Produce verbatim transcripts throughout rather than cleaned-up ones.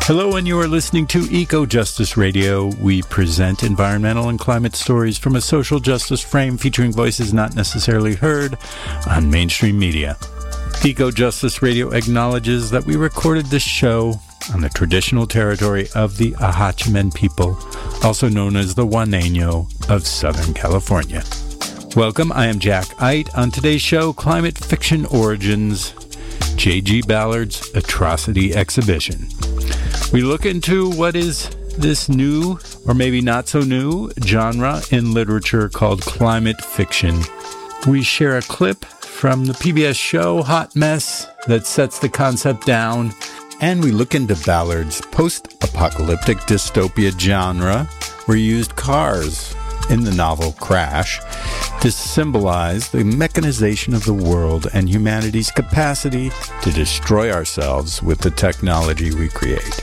Hello, and you are listening to Eco Justice Radio. We present environmental and climate stories from a social justice frame featuring voices not necessarily heard on mainstream media. Eco Justice Radio acknowledges that we recorded this show on the traditional territory of the Ahachimen people, also known as the Juaneño of Southern California. Welcome, I am Jack Eit. On today's show, Climate Fiction Origins, J G Ballard's Atrocity Exhibition. We look into what is this new, or maybe not so new, genre in literature called climate fiction. We share a clip from the P B S show Hot Mess that sets the concept down, and we look into Ballard's post-apocalyptic dystopia genre, where he used cars in the novel Crash to symbolize the mechanization of the world and humanity's capacity to destroy ourselves with the technology we create.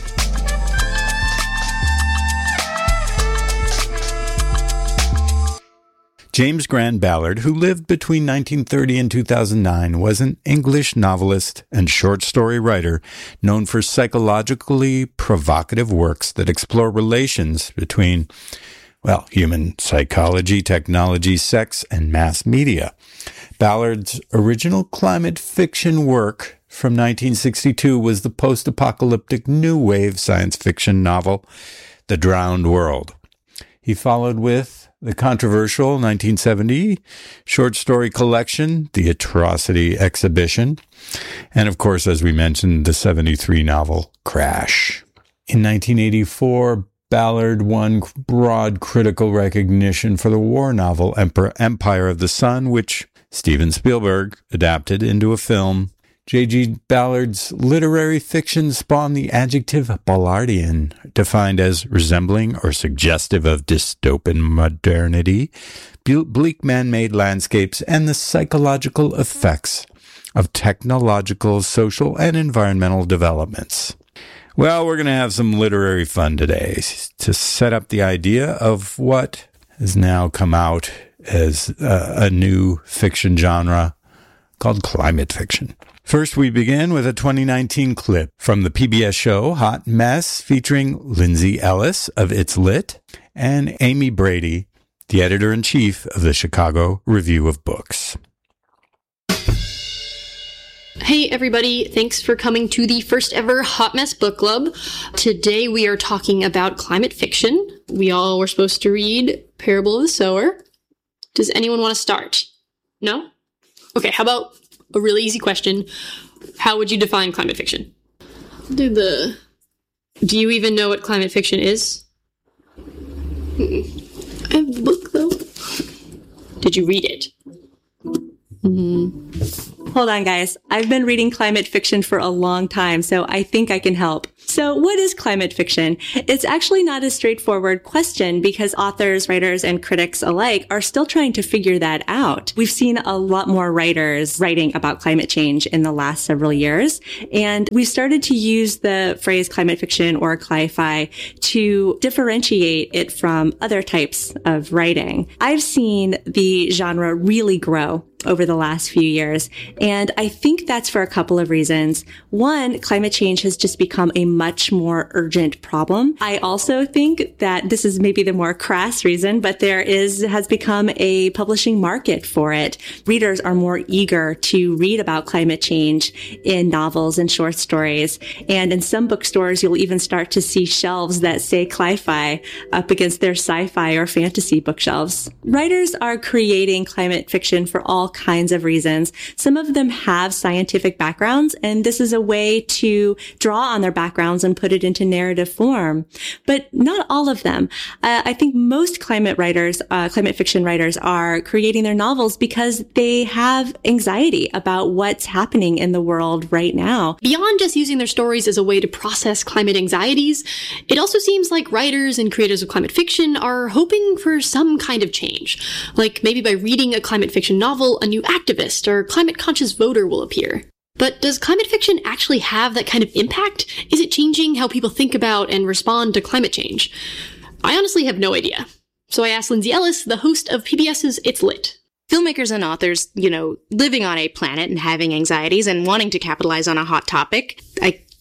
James Grant Ballard, who lived between nineteen thirty and two thousand nine, was an English novelist and short story writer known for psychologically provocative works that explore relations between, well, human psychology, technology, sex, and mass media. Ballard's original climate fiction work from nineteen sixty-two was the post-apocalyptic new wave science fiction novel, The Drowned World. He followed with the controversial nineteen seventy short story collection, The Atrocity Exhibition, and of course, as we mentioned, the seventy-three novel Crash. In nineteen eighty-four, Ballard won broad critical recognition for the war novel Empire of the Sun, which Steven Spielberg adapted into a film. J G Ballard's literary fiction spawned the adjective Ballardian, defined as resembling or suggestive of dystopian modernity, bleak man-made landscapes, and the psychological effects of technological, social, and environmental developments. Well, we're going to have some literary fun today to set up the idea of what has now come out as a, a new fiction genre called climate fiction. First, we begin with a twenty nineteen clip from the P B S show Hot Mess featuring Lindsay Ellis of It's Lit and Amy Brady, the editor-in-chief of the Chicago Review of Books. Hey everybody, thanks for coming to the first ever Hot Mess Book Club. Today we are talking about climate fiction. We all were supposed to read Parable of the Sower. Does anyone want to start? No? Okay, how about a really easy question. How would you define climate fiction? Do the... Do you even know what climate fiction is? Mm-mm. I have the book, though. Did you read it? Mm-hmm. Hold on, guys. I've been reading climate fiction for a long time, so I think I can help. So what is climate fiction? It's actually not a straightforward question because authors, writers, and critics alike are still trying to figure that out. We've seen a lot more writers writing about climate change in the last several years, and we've started to use the phrase climate fiction or cli-fi to differentiate it from other types of writing. I've seen the genre really grow over the last few years. And I think that's for a couple of reasons. One, climate change has just become a much more urgent problem. I also think that this is maybe the more crass reason, but there is, has become a publishing market for it. Readers are more eager to read about climate change in novels and short stories. And in some bookstores, you'll even start to see shelves that say cli-fi up against their sci-fi or fantasy bookshelves. Writers are creating climate fiction for all kinds of reasons. Some of them have scientific backgrounds, and this is a way to draw on their backgrounds and put it into narrative form. But not all of them. Uh, I think most climate writers, uh, climate fiction writers are creating their novels because they have anxiety about what's happening in the world right now. Beyond just using their stories as a way to process climate anxieties, it also seems like writers and creators of climate fiction are hoping for some kind of change. Like maybe by reading a climate fiction novel, a new activist or climate-conscious voter will appear. But does climate fiction actually have that kind of impact? Is it changing how people think about and respond to climate change? I honestly have no idea. So I asked Lindsay Ellis, the host of PBS's It's Lit. Filmmakers and authors, you know, living on a planet and having anxieties and wanting to capitalize on a hot topic, I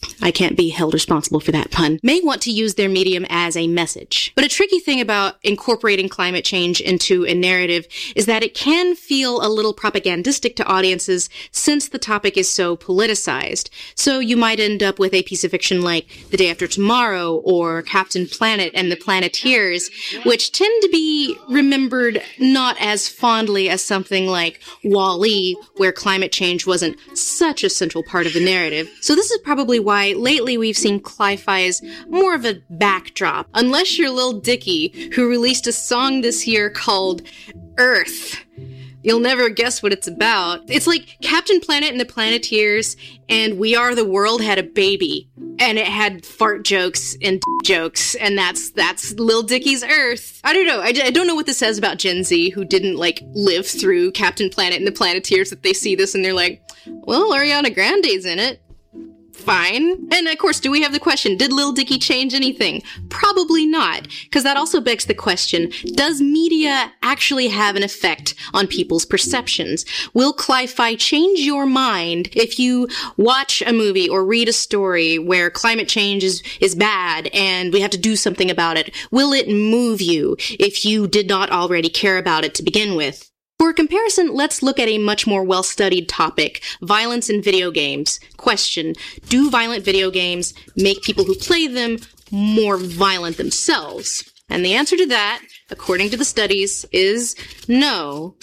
I can't be held responsible for that pun, may want to use their medium as a message. But a tricky thing about incorporating climate change into a narrative is that it can feel a little propagandistic to audiences since the topic is so politicized. So you might end up with a piece of fiction like The Day After Tomorrow or Captain Planet and the Planeteers, which tend to be remembered not as fondly as something like Wall-E, where climate change wasn't such a central part of the narrative. So this is probably why lately we've seen cli-fi as more of a backdrop, unless you're Lil Dicky, who released a song this year called Earth. You'll never guess what it's about. It's like Captain Planet and the Planeteers and We Are the World had a baby, and it had fart jokes and d- jokes, and that's that's Lil Dicky's Earth. I don't know. I, I don't know what this says about Gen Z, who didn't, like, live through Captain Planet and the Planeteers, that they see this and they're like, well, Ariana Grande's in it. Fine. And of course, do we have the question, did Lil Dicky change anything? Probably not, because that also begs the question, does media actually have an effect on people's perceptions? Will cli-fi change your mind if you watch a movie or read a story where climate change is, is bad and we have to do something about it? Will it move you if you did not already care about it to begin with? For comparison, let's look at a much more well-studied topic, violence in video games. Question, do violent video games make people who play them more violent themselves? And the answer to that, according to the studies, is no.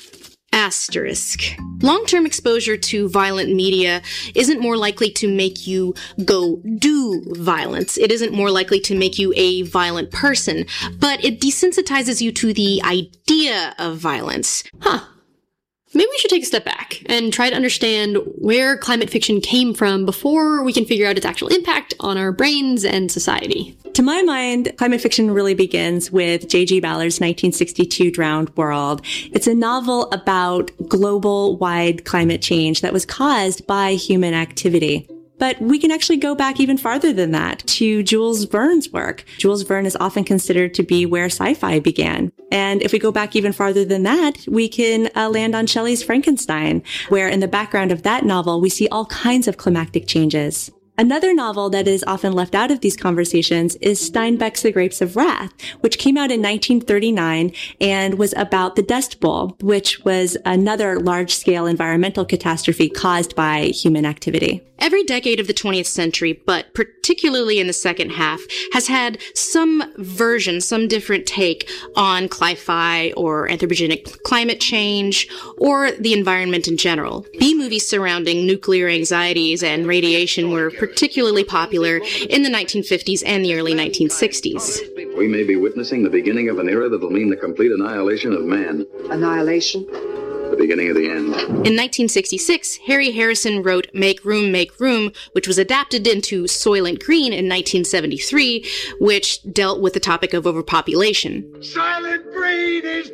Asterisk. Long-term exposure to violent media isn't more likely to make you go do violence. It isn't more likely to make you a violent person, but it desensitizes you to the idea of violence. Huh. Maybe we should take a step back and try to understand where climate fiction came from before we can figure out its actual impact on our brains and society. To my mind, climate fiction really begins with J G Ballard's nineteen sixty-two Drowned World. It's a novel about global-wide climate change that was caused by human activity. But we can actually go back even farther than that to Jules Verne's work. Jules Verne is often considered to be where sci-fi began. And if we go back even farther than that, we can uh, land on Shelley's Frankenstein, where in the background of that novel, we see all kinds of climactic changes. Another novel that is often left out of these conversations is Steinbeck's The Grapes of Wrath, which came out in nineteen thirty-nine and was about the Dust Bowl, which was another large-scale environmental catastrophe caused by human activity. Every decade of the twentieth century, but particularly in the second half, has had some version, some different take on cli-fi or anthropogenic climate change or the environment in general. B-movies surrounding nuclear anxieties and radiation were particularly popular in the nineteen fifties and the early nineteen sixties. We may be witnessing the beginning of an era that will mean the complete annihilation of man. Annihilation? The beginning of the end. In nineteen sixty-six, Harry Harrison wrote Make Room, Make Room, which was adapted into Soylent Green in nineteen seventy-three, which dealt with the topic of overpopulation. Soylent Green is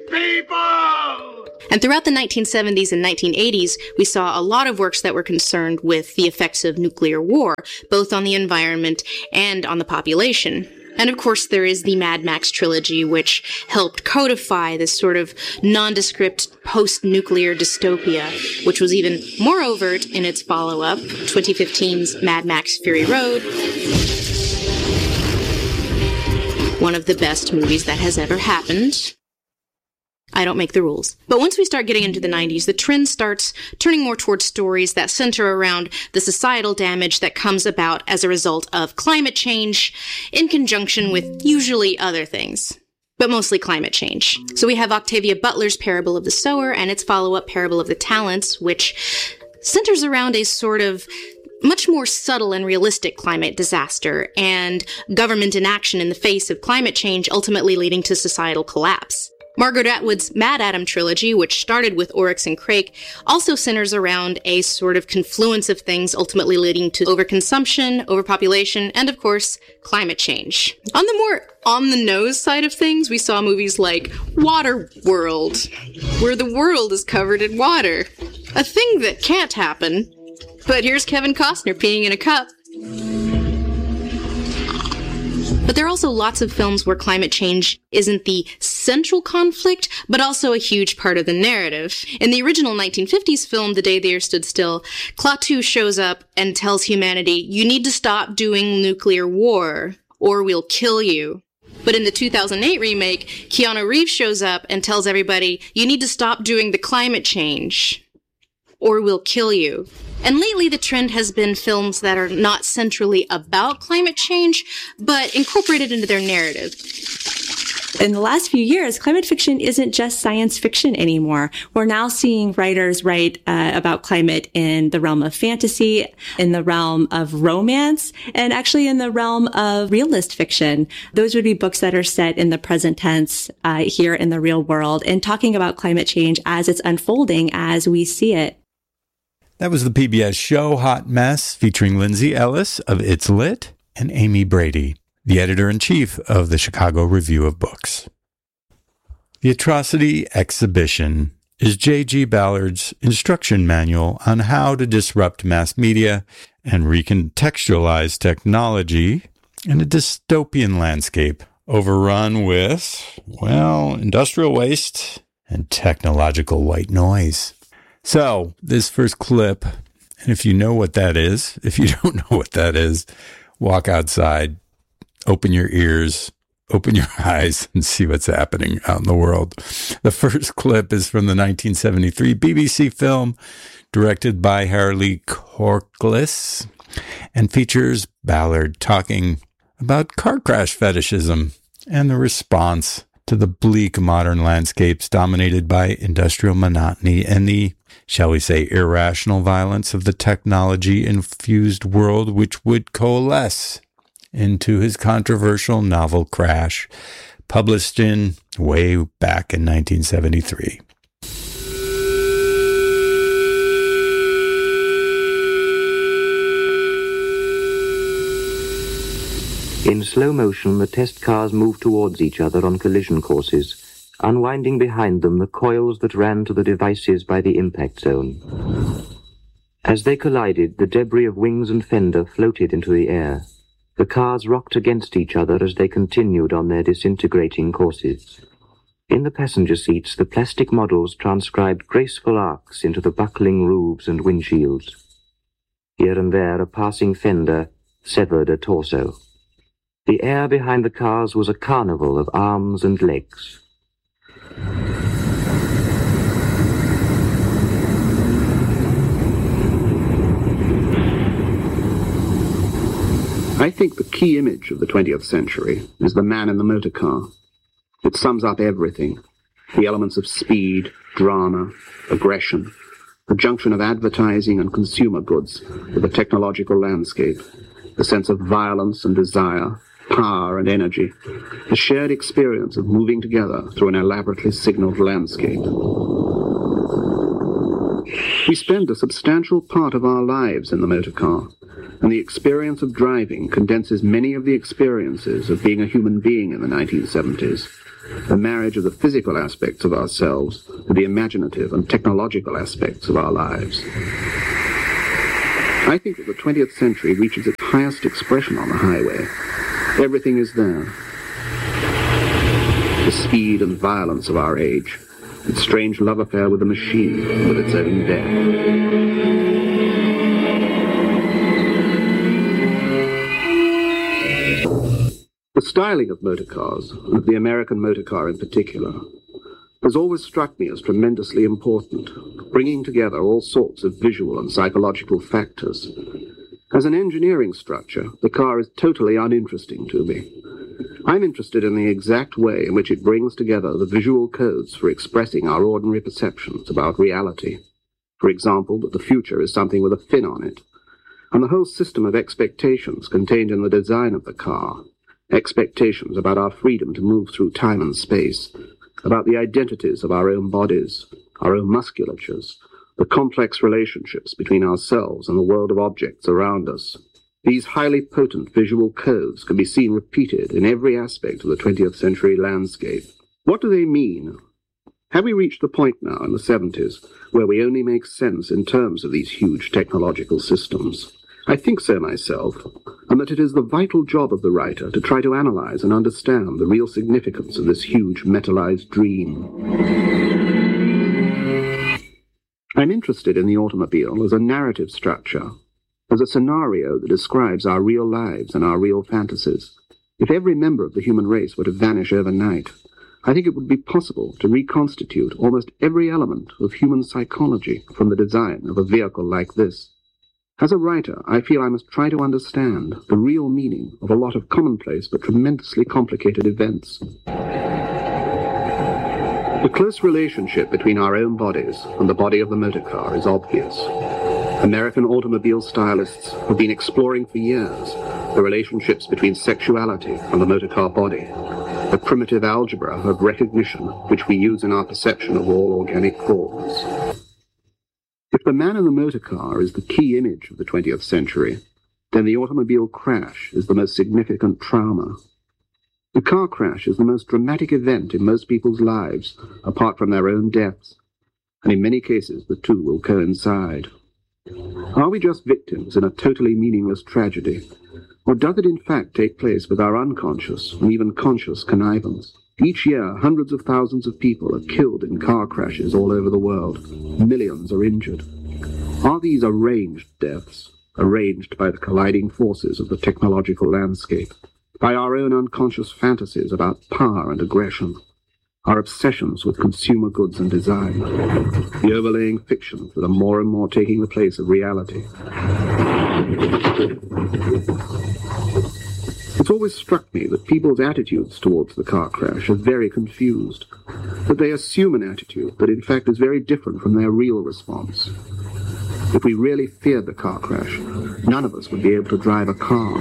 people! And throughout the nineteen seventies and nineteen eighties, we saw a lot of works that were concerned with the effects of nuclear war, both on the environment and on the population. And of course, there is the Mad Max trilogy, which helped codify this sort of nondescript post-nuclear dystopia, which was even more overt in its follow-up, twenty fifteen's Mad Max Fury Road, one of the best movies that has ever happened. I don't make the rules. But once we start getting into the nineties, the trend starts turning more towards stories that center around the societal damage that comes about as a result of climate change, in conjunction with usually other things, but mostly climate change. So we have Octavia Butler's Parable of the Sower and its follow-up Parable of the Talents, which centers around a sort of much more subtle and realistic climate disaster and government inaction in the face of climate change, ultimately leading to societal collapse. Margaret Atwood's Mad Adam trilogy, which started with Oryx and Crake, also centers around a sort of confluence of things ultimately leading to overconsumption, overpopulation, and of course, climate change. On the more on-the-nose side of things, we saw movies like Waterworld, where the world is covered in water. A thing that can't happen. But here's Kevin Costner peeing in a cup. But there are also lots of films where climate change isn't the central conflict, but also a huge part of the narrative. In the original nineteen fifties film, The Day the Earth Stood Still, Klaatu shows up and tells humanity, you need to stop doing nuclear war, or we'll kill you. But in the two thousand eight remake, Keanu Reeves shows up and tells everybody, you need to stop doing the climate change, or we'll kill you. And lately, the trend has been films that are not centrally about climate change, but incorporated into their narrative. In the last few years, climate fiction isn't just science fiction anymore. We're now seeing writers write uh, about climate in the realm of fantasy, in the realm of romance, and actually in the realm of realist fiction. Those would be books that are set in the present tense uh, here in the real world and talking about climate change as it's unfolding as we see it. That was the P B S show Hot Mess, featuring Lindsay Ellis of It's Lit and Amy Brady, the editor-in-chief of the Chicago Review of Books. The Atrocity Exhibition is J G Ballard's instruction manual on how to disrupt mass media and recontextualize technology in a dystopian landscape overrun with, well, industrial waste and technological white noise. So, this first clip, and if you know what that is, if you don't know what that is, walk outside, open your ears, open your eyes, and see what's happening out in the world. The first clip is from the nineteen seventy-three B B C film, directed by Harley Corliss, and features Ballard talking about car crash fetishism and the response to the bleak modern landscapes dominated by industrial monotony and the, shall we say, irrational violence of the technology-infused world which would coalesce into his controversial novel Crash, published in way back in nineteen seventy-three. In slow motion, the test cars moved towards each other on collision courses, unwinding behind them the coils that ran to the devices by the impact zone. As they collided, the debris of wings and fender floated into the air. The cars rocked against each other as they continued on their disintegrating courses. In the passenger seats, the plastic models transcribed graceful arcs into the buckling roofs and windshields. Here and there, a passing fender severed a torso. The air behind the cars was a carnival of arms and legs. I think the key image of the twentieth century is the man in the motor car. It sums up everything: the elements of speed, drama, aggression, the junction of advertising and consumer goods with the technological landscape, the sense of violence and desire, power and energy, the shared experience of moving together through an elaborately signaled landscape. We spend a substantial part of our lives in the motor car, and the experience of driving condenses many of the experiences of being a human being in the nineteen seventies, the marriage of the physical aspects of ourselves with the imaginative and technological aspects of our lives. I think that the twentieth century reaches its highest expression on the highway. Everything is there. The speed and violence of our age, its strange love affair with the machine, with its own death. The styling of motor cars, and of the American motor car in particular, has always struck me as tremendously important, bringing together all sorts of visual and psychological factors. As an engineering structure, the car is totally uninteresting to me. I'm interested in the exact way in which it brings together the visual codes for expressing our ordinary perceptions about reality. For example, that the future is something with a fin on it, and the whole system of expectations contained in the design of the car. Expectations about our freedom to move through time and space, about the identities of our own bodies, our own musculatures, the complex relationships between ourselves and the world of objects around us. These highly potent visual codes can be seen repeated in every aspect of the twentieth century landscape. What do they mean? Have we reached the point now in the seventies where we only make sense in terms of these huge technological systems? I think so myself, and that it is the vital job of the writer to try to analyze and understand the real significance of this huge metallized dream. I'm interested in the automobile as a narrative structure, as a scenario that describes our real lives and our real fantasies. If every member of the human race were to vanish overnight, I think it would be possible to reconstitute almost every element of human psychology from the design of a vehicle like this. As a writer, I feel I must try to understand the real meaning of a lot of commonplace but tremendously complicated events. The close relationship between our own bodies and the body of the motor car is obvious. American automobile stylists have been exploring for years the relationships between sexuality and the motor car body, the primitive algebra of recognition which we use in our perception of all organic forms. If the man in the motor car is the key image of the twentieth century, then the automobile crash is the most significant trauma. The car crash is the most dramatic event in most people's lives, apart from their own deaths, and in many cases the two will coincide. Are we just victims in a totally meaningless tragedy, or does it in fact take place with our unconscious and even conscious connivance? Each year, hundreds of thousands of people are killed in car crashes all over the world. Millions are injured. Are these arranged deaths, arranged by the colliding forces of the technological landscape, by our own unconscious fantasies about power and aggression, our obsessions with consumer goods and design, the overlaying fictions that are more and more taking the place of reality? It's always struck me that people's attitudes towards the car crash are very confused, that they assume an attitude that in fact is very different from their real response. If we really feared the car crash, none of us would be able to drive a car.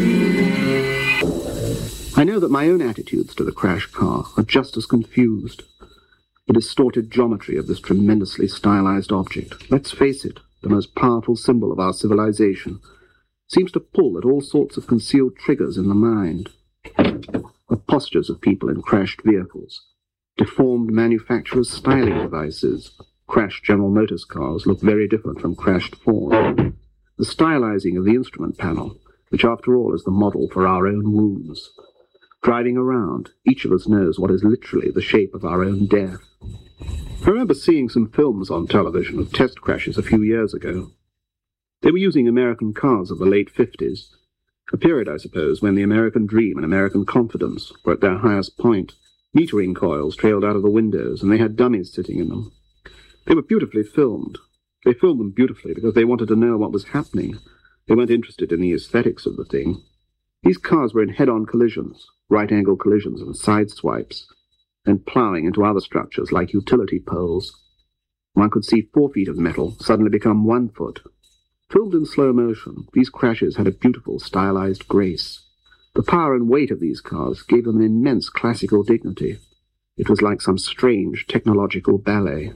I know that my own attitudes to the crash car are just as confused. The distorted geometry of this tremendously stylized object, let's face it, the most powerful symbol of our civilization, seems to pull at all sorts of concealed triggers in the mind. The postures of people in crashed vehicles, deformed manufacturers' styling devices. Crashed General Motors cars look very different from crashed Ford. The stylizing of the instrument panel, which after all is the model for our own wounds. Driving around, each of us knows what is literally the shape of our own death. I remember seeing some films on television of test crashes a few years ago. They were using American cars of the late fifties, a period, I suppose, when the American dream and American confidence were at their highest point. Metering coils trailed out of the windows, and they had dummies sitting in them. They were beautifully filmed. They filmed them beautifully because they wanted to know what was happening. They weren't interested in the aesthetics of the thing. These cars were in head-on collisions, right-angle collisions and side swipes, and ploughing into other structures like utility poles. One could see four feet of metal suddenly become one foot. Filmed in slow motion, these crashes had a beautiful, stylized grace. The power and weight of these cars gave them an immense classical dignity. It was like some strange technological ballet.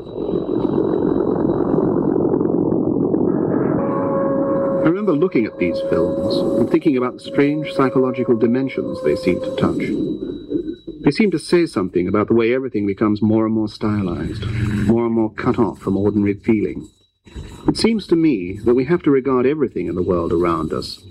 I remember looking at these films and thinking about the strange psychological dimensions they seemed to touch. They seemed to say something about the way everything becomes more and more stylized, more and more cut off from ordinary feeling. It seems to me that we have to regard everything in the world around us